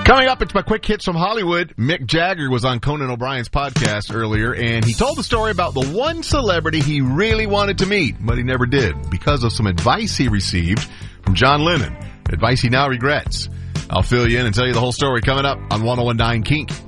Coming up, it's my quick hits from Hollywood. Mick Jagger was on Conan O'Brien's podcast earlier, and he told the story about the one celebrity he really wanted to meet, but he never did, because of some advice he received from John Lennon. Advice he now regrets. I'll fill you in and tell you the whole story coming up on 101.9 Kink.